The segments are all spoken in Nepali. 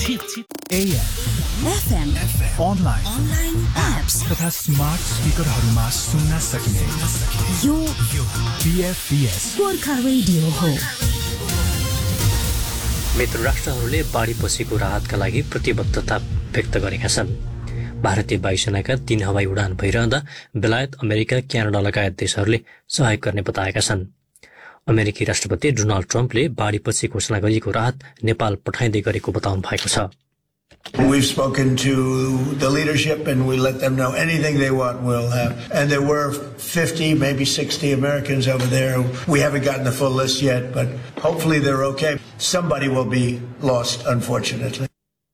AM, FM, online apps तथा स्मार्ट स्पिकरहरूमा सुन्न सकिने यो BFBS गोर्खा रेडियो हो। मित्र राष्ट्रहरूले बाढीपछिको राहतका लागि प्रतिबद्धता व्यक्त गरेका छन्। भारतीय वायुसेनाका 3 हवाई उडान भइरहँदा बेलायत, अमेरिका, क्यानाडा लगायत देशहरूले सहयोग गर्ने बताएका छन्। अमेरिकी राष्ट्रपति डोनाल्ड ट्रम्पले बाढीपछि घोषणा गरिएको राहत नेपाल पठाइँदै गरेको बताउनु भएको छ। We've spoken to the leadership and we let them know anything they want we'll have. And there were 50, maybe 60 Americans over there. We haven't gotten the full list yet, but hopefully they're okay. Somebody will be lost, unfortunately.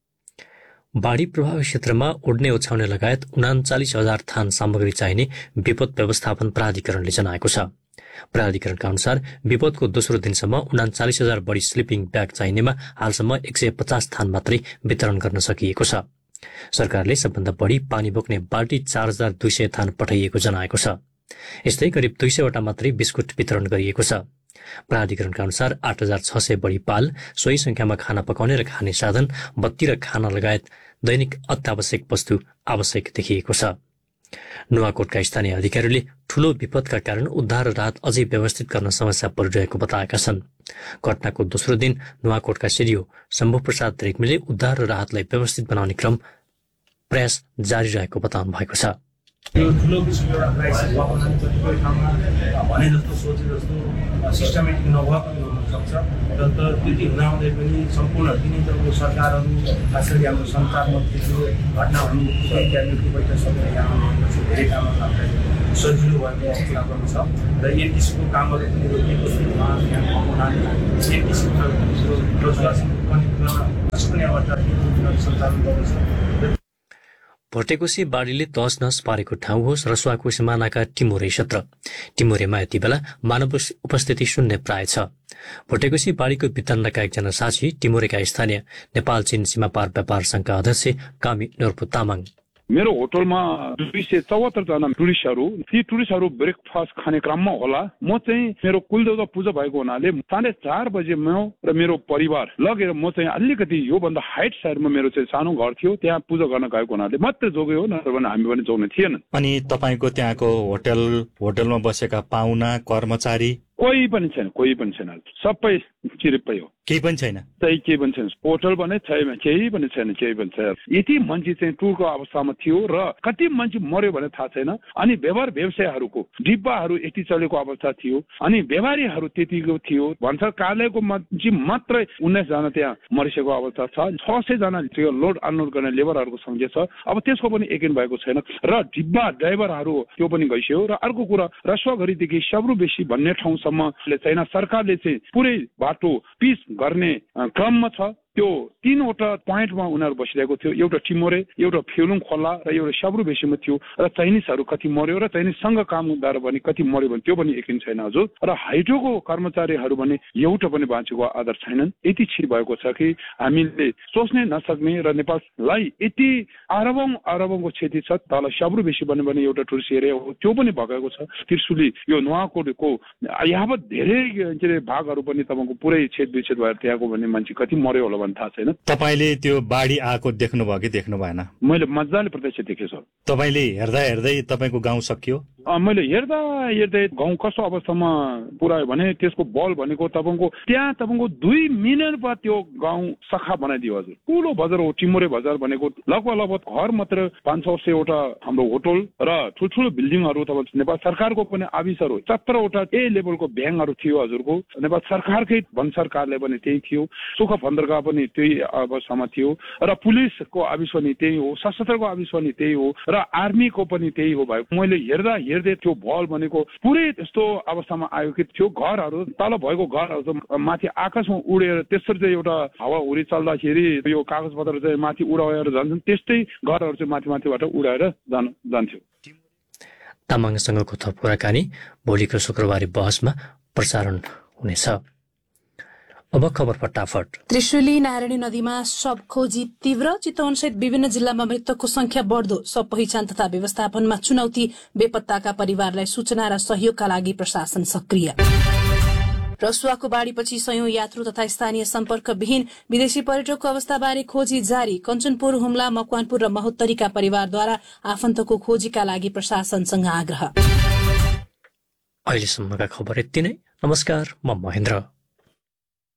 बाढी प्रभावित क्षेत्रमा उड्ने ओछ्याउने लगायत 39,000 थान सामग्री चाहिने विपद व्यवस्थापन प्राधिकरणले जनाएको छ। प्राधिकरणका अनुसार विपदको दोस्रो दिनसम्म 39,000 बढी स्लिपिङ ब्याग चाहिनेमा हालसम्म 150 थान मात्रै वितरण गर्न सकिएको छ। सरकारले सबभन्दा बढी पानी बोक्ने बाल्टी 4,200 थान पठाइएको जनाएको छ। यस्तै करिब 200 वटा मात्रै बिस्कुट वितरण गरिएको छ। प्राधिकरणका अनुसार 8,600 बढी पाल, सोही संख्यामा खाना पकाउने र खाने साधन, बत्ती र खाना लगायत दैनिक अत्यावश्यक वस्तु आवश्यक देखिएको छ। नुवाकोटका स्थानीय अधिकारीले ठूलो विपदका कारण उद्धार र राहत अझै व्यवस्थित गर्न समस्या परिरहेको बताएका छन्। घटनाको दोस्रो दिन नुवाकोटका सिडिओ शम्भु प्रसाद रेग्मीले उद्धार र राहतलाई व्यवस्थित बनाउने क्रम प्रयास जारी रहेको बताउनु भएको छ। यो ठुलो किसिमको एउटा क्राइसिस भएको कतिपय ठाउँमा भने जस्तो सोचे जस्तो सिस्टमेटिक नभएको हुन सक्छ। तर त्यति हुँदाहुँदै पनि सम्पूर्ण तिनै तहको सरकारहरू, खास गरी हाम्रो सञ्चार मन्त्रीले घटनाहरू क्याबिनेटको बैठक सबै यहाँ आउनुहुन्छ। धेरै कामहरू हामीलाई सजिलो भएको अवस्था पनि छ र एक किसिमको कामहरू पनि रोकिएको स्थितिमा यहाँ कमाउने एक किसिमको रोजगार पनि सक्ने अवस्था सञ्चालन गर्दैछ। भोटेकोशी बाढीले तहस नहस पारेको ठाउँ होस् रसुवाको सिमानाका टिमोरे क्षेत्र। टिमोरेमा यति बेला मानव उपस्थिति शून्य प्राय छ। भोटेकोशी बाढीको वितरणका एकजना साक्षी टिमोरेका स्थानीय नेपाल चीन सीमापार व्यापार संघका अध्यक्ष कामी नर्पु तामाङ। मेरो होटलमा 274 जना टुरिस्टहरू, ती टुरिस्टहरू ब्रेकफास्ट खाने क्रममा होला। म चाहिँ मेरो कुलदेवता पूजा भएको हुनाले 4:30 बजे म र मेरो परिवार लगेर म चाहिँ अलिकति योभन्दा हाइट साइडमा मेरो चाहिँ सानो घर थियो, त्यहाँ पूजा गर्न गएको हुनाले मात्रै जोग्यो, नत्र भने हामी पनि जोग्ने थिएन। अनि तपाईको त्यहाँको होटलमा बसेका पाहुना, कर्मचारी कोही पनि छैन, सबै चिरिप्पै हो, केही पनि छैन। केही पनि छैन, होटल पनि छैन, केही पनि छैन। यति मान्छे चाहिँ टुरको अवस्थामा थियो र कति मान्छे मर्यो भने थाहा छैन। अनि व्यवहार व्यवसायहरूको डिब्बाहरू यति चलेको अवस्था थियो, अनि व्यापारीहरू त्यतिको थियो। भन्सार कार्यालयको मान्छे मात्रै 19 जना त्यहाँ मरिसकेको अवस्था छ। 600 जना त्यो लोड अनलोड गर्ने लेबरहरूको संख्या छ। अब त्यसको पनि यकिन भएको छैन र डिब्बा ड्राइभरहरू त्यो पनि गइसक्यो। र अर्को कुरा, रसुवाघरीदेखि सब्रु बेसी भन्ने ठाउँसम्म चाइना सरकारले चाहिँ पुरै बाटो पिच गर्ने क्रममा छ। त्यो 3वटा पोइन्टमा उनीहरू बसिरहेको थियो। एउटा टिमोरे, एउटा फ्युलुङ खोला र एउटा सब्रु बेसीमा थियो। र चाइनिजहरू कति मर्यो र चाइनिजसँग कामदार भने कति मर्यो भने त्यो पनि यकिन छैन हजुर। र हाइड्रोको कर्मचारीहरू भने एउटा पनि बाँचेको आधार छैनन्। यति छिर भएको छ कि हामीले सोच्नै नसक्ने र नेपाललाई यति अरबौंको क्षति छ। तल सब्रु बेसी भन्यो भने एउटा टुरिस्ट एरिया हो, त्यो पनि भगाएको छ। त्रिशुली यो नुवाकोटको यावत धेरै भागहरू पनि तपाईँको पुरै छेद भएर त्यहाँको भन्ने मान्छे कति मर्यो होला थाहा छैन। तपाईले त्यो बाढी आएको देख्नुभयो कि देख्नु भएन? मैले मजाले प्रत्यक्ष देखेछु। तपाईले हेर्दै तपाईको गाउँ सकियो? मैले हेर्दै गाउँ कस्तो अवस्थामा पुऱ्यायो भने त्यसको बल भनेको तपाईँको त्यहाँ 2 मिनटमा त्यो गाउँ सखा बनाइदियो हजुर। ठुलो बजार हो टिमोरे बजार भनेको। लगभग घर मात्र 500 वटा हाम्रो होटल र ठुल्ठुलो बिल्डिङहरू तपाईँ नेपाल सरकारको पनि आफिसहरू 17 वटा ए लेभलको ब्याङ्कहरू थियो हजुरको। नेपाल सरकारकै वन सरकारले पनि त्यही थियो। सुख बन्दरगाह पनि त्यही अवस्थामा थियो र पुलिसको आफिस पनि त्यही हो, सशस्त्रको आफिस पनि त्यही हो र आर्मीको पनि त्यही हो। भाइ मैले हेर्दै त्यो भल भनेको पुरै त्यस्तो अवस्थामा आयो कि त्यो घरहरू तल भएको घरहरू माथि आकाशमा उडेर त्यसरी चाहिँ एउटा हावाहुरी चल्दाखेरि यो कागज पत्र चाहिँ माथि उडाएर जान्छन्, त्यस्तै घरहरू चाहिँ माथिबाट उडाएर जान्थ्यो। तामाङसँगको थप कुराकानी भोलिको शुक्रबारे बहसमा प्रसारण हुनेछ। अब खबर फटाफट। त्रिशुली नारायणी नदीमा शव खोजी तीव्र। चितवनसहित विभिन्न जिल्लामा मृतकको संख्या बढ्दो। शव पहिचान तथा व्यवस्थापनमा चुनौती। बेपत्ताका परिवारलाई सूचना र सहयोगका लागि प्रशासन सक्रिय। रसुवाको बाढीपछि सयौं यात्रु तथा स्थानीय सम्पर्कविहीन विदेशी पर्यटकको अवस्थाबारे खोजी जारी। कञ्चनपुर, हुम्ला, मकवानपुर र महोत्तरीका परिवारद्वारा आफन्तको खोजीका लागि प्रशासनसँग आग्रह। अहिलेसम्मका खबर यति नै। नमस्कार, म महेन्द्र।